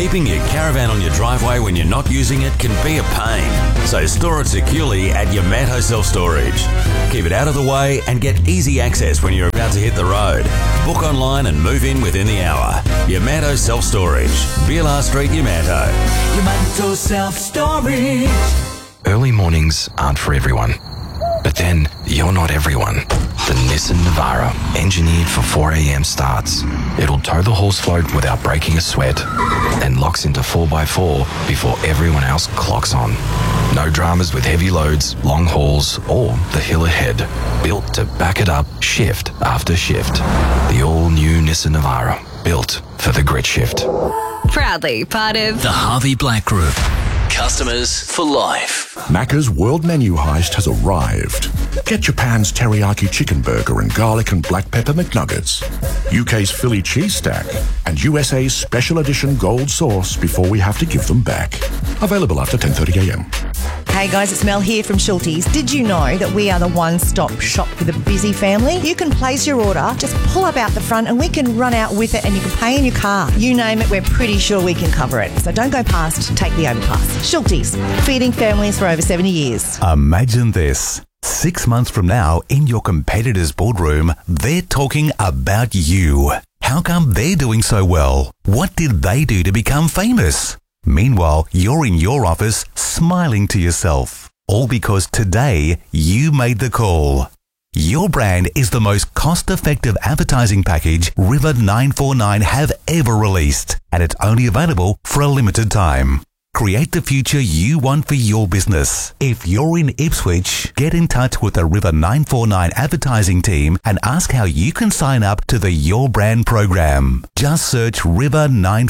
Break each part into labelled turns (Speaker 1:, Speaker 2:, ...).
Speaker 1: Keeping your caravan on your driveway when you're not using it can be a pain. So store it securely at Yamato Self-Storage. Keep it out of the way and get easy access when you're about to hit the road. Book online and move in within the hour. Yamato Self-Storage. BLR Street, Yamato.
Speaker 2: Yamato Self-Storage.
Speaker 3: Early mornings aren't for everyone. But then, you're not everyone. The Nissan Navara, engineered for 4 a.m. starts. It'll tow the horse float without breaking a sweat and locks into 4x4 before everyone else clocks on. No dramas with heavy loads, long hauls, or the hill ahead. Built to back it up shift after shift. The all-new Nissan Navara, built for the grit shift.
Speaker 4: Proudly part of
Speaker 5: the Harvey Black Group. Customers for life.
Speaker 6: Macca's World Menu Heist has arrived. Get Japan's teriyaki chicken burger and garlic and black pepper McNuggets, UK's Philly cheese stack, and USA's special edition gold sauce before we have to give them back. Available after 10:30 a.m.
Speaker 7: Hey guys, it's Mel here from Schulte's. Did you know that we are the one-stop shop for the busy family? You can place your order, just pull up out the front and we can run out with it and you can pay in your car. You name it, we're pretty sure we can cover it. So don't go past, take the overpass. Schulte's, feeding families for over 70 years.
Speaker 8: Imagine this. 6 months from now, in your competitor's boardroom, they're talking about you. How come they're doing so well? What did they do to become famous? Meanwhile, you're in your office smiling to yourself. All because today you made the call. Your brand is the most cost-effective advertising package River 949 have ever released, and it's only available for a limited time. Create the future you want for your business. If you're in Ipswich, get in touch with the River 949 advertising team and ask how you can sign up to the Your Brand program. Just search River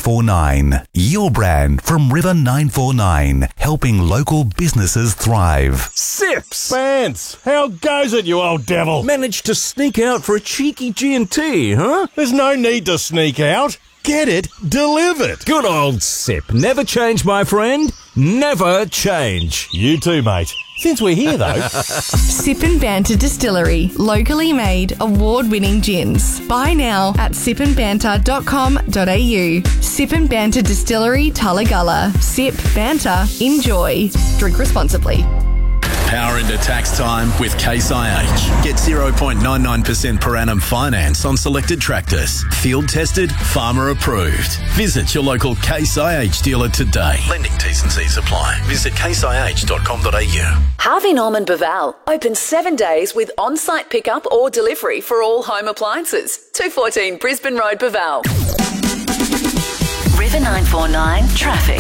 Speaker 8: 949. Your brand from River 949, helping local businesses thrive.
Speaker 9: Sips! Vance, how goes it, you old devil? Managed to sneak out for a cheeky G&T, huh? There's no need to sneak out. Get it delivered. Good old Sip. Never change, my friend. Never change. You too, mate. Since we're here, though.
Speaker 10: Sip and Banter Distillery. Locally made, award-winning gins. Buy now at sipandbanter.com.au. Sip and Banter Distillery, Tullagulla. Sip, banter, enjoy. Drink responsibly.
Speaker 5: Power into tax time with Case IH. Get 0.99% per annum finance on selected tractors. Field tested, farmer approved. Visit your local Case IH dealer today. Lending T's and C's apply. Visit caseih.com.au.
Speaker 11: Harvey Norman Baval. Open 7 days with on-site pickup or delivery for all home appliances. 214 Brisbane Road, Baval.
Speaker 12: River 949 traffic.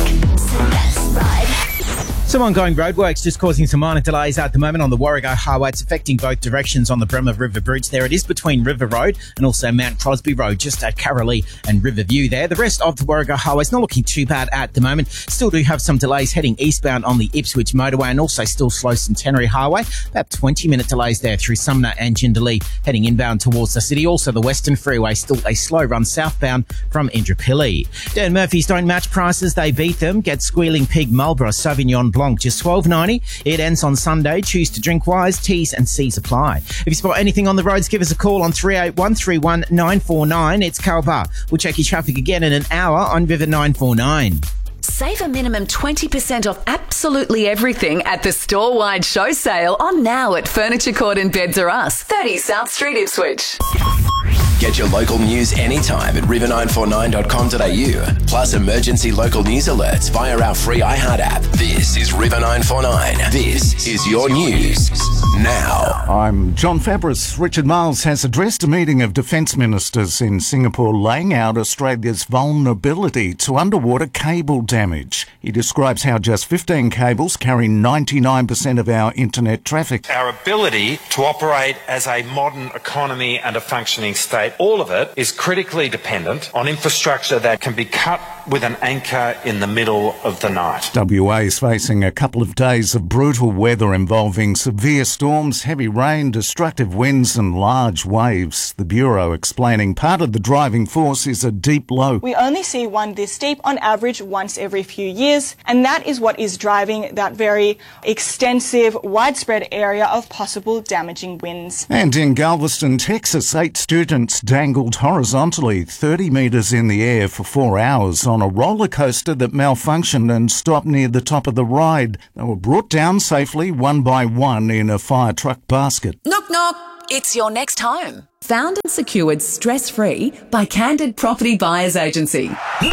Speaker 13: Some ongoing roadworks just causing some minor delays at the moment on the Warrego Highway. It's affecting both directions on the Bremer River Bridge. There it is between River Road and also Mount Crosby Road, just at Carolee and Riverview there. The rest of the Warrego Highway is not looking too bad at the moment. Still do have some delays heading eastbound on the Ipswich motorway and also still slow Centenary Highway. About 20-minute delays there through Sumner and Jindalee heading inbound towards the city. Also the Western Freeway still a slow run southbound from Indooroopilly. Dan Murphy's don't match prices, they beat them. Get Squealing Pig Marlborough Sauvignon Blanc just $12.90. It ends on Sunday. Choose to drink wise. T's and C's apply. If you spot anything on the roads, give us a call on 381 31 949. It's Carl Barr. We'll check your traffic again in an hour on River 949.
Speaker 11: Save a minimum 20% off absolutely everything at the store-wide show sale on now at Furniture Court and Beds R Us, 30 South Street, Ipswich.
Speaker 14: Get your local news anytime at river949.com.au. Plus emergency local news alerts via our free iHeart app. This is River 949. This is your news now.
Speaker 15: I'm John Fabris. Richard Marles has addressed a meeting of defence ministers in Singapore laying out Australia's vulnerability to underwater cable damage. He describes how just 15 cables carry 99% of our internet traffic.
Speaker 16: Our ability to operate as a modern economy and a functioning state, all of it is critically dependent on infrastructure that can be cut with an anchor in the middle of the night.
Speaker 15: WA is facing a couple of days of brutal weather involving severe storms, heavy rain, destructive winds and large waves. The Bureau explaining part of the driving force is a deep low.
Speaker 17: We only see one this deep on average once every few years, and that is what is driving that very extensive, widespread area of possible damaging winds.
Speaker 15: And in Galveston, Texas, 8 students dangled horizontally 30 metres in the air for 4 hours on a roller coaster that malfunctioned and stopped near the top of the ride. They were brought down safely one by one in a fire truck basket.
Speaker 11: Knock, knock. It's your next home. Found and secured stress-free by Candid Property Buyers Agency.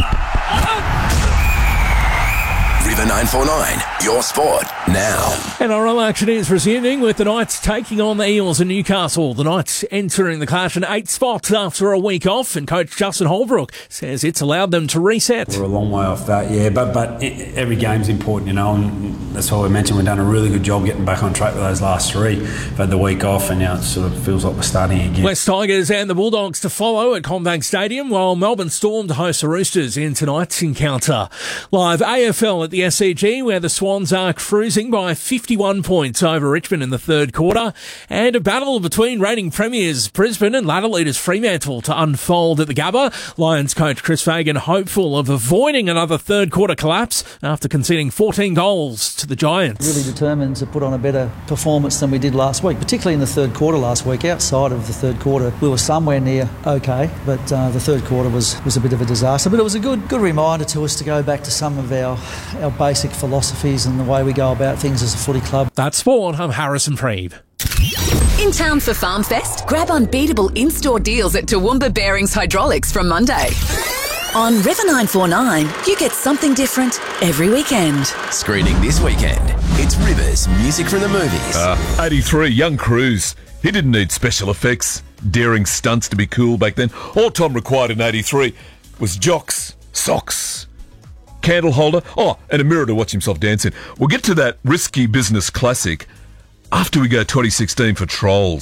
Speaker 14: River 949, your sport now.
Speaker 18: NRL action is resuming with the Knights taking on the Eels in Newcastle. The Knights entering the clash in 8th spot after a week off, and coach Justin Holbrook says it's allowed them to reset.
Speaker 19: We're a long way off that, yeah, but every game's important, you know, and that's why we mentioned we've done a really good job getting back on track with those last three. We've had the week off, and now it sort of feels like we're starting again.
Speaker 18: West Tigers and the Bulldogs to follow at CommBank Stadium, while Melbourne Storm to host the Roosters in tonight's encounter. Live AFL at the SCG, where the Swans are cruising by 51 points over Richmond in the third quarter, and a battle between reigning premiers Brisbane and ladder leaders Fremantle to unfold at the Gabba. Lions coach Chris Fagan hopeful of avoiding another third quarter collapse after conceding 14 goals to the Giants.
Speaker 20: Really determined to put on a better performance than we did last week, particularly in the third quarter last week. Outside of the third quarter, we were somewhere near okay, but the third quarter was a bit of a disaster. But it was a good reminder to us to go back to some of our basic philosophies and the way we go about things as a footy club.
Speaker 18: That's sport. I'm Harrison Preeve.
Speaker 11: In town for Farm Fest? Grab unbeatable in-store deals at Toowoomba Bearings Hydraulics from Monday. On River 949, you get something different every weekend.
Speaker 14: Screening this weekend, it's Rivers, music from the movies.
Speaker 21: 83, Young Cruise. He didn't need special effects, daring stunts to be cool back then. All Tom required in 83 was jocks, socks, candle holder, and a mirror to watch himself dance in. We'll get to that risky business classic after we go 2016 for Trolls.